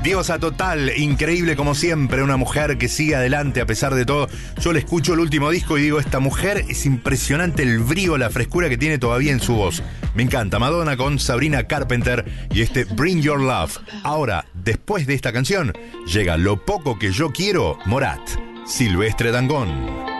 Diosa total, increíble como siempre, una mujer que sigue adelante a pesar de todo. Yo le escucho el último disco y digo, esta mujer es impresionante el brío, la frescura que tiene todavía en su voz. Me encanta. Madonna con Sabrina Carpenter y este Bring Your Love. Ahora, después de esta canción, llega Lo poco que yo quiero, Morat, Silvestre Dangond.